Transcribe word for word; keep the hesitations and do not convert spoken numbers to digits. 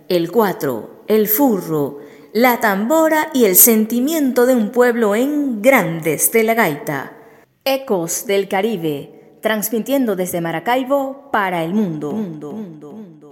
el cuatro, el furro, la tambora y el sentimiento de un pueblo en Grandes de la Gaita. Ecos del Caribe, transmitiendo desde Maracaibo para el mundo. mundo, mundo, mundo.